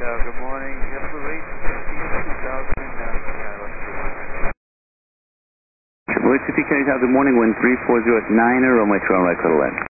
Good morning. JetBlue 850 2000. JetBlue 850 Tower, good morning. Wind 3409, runway 21 right, clear to land.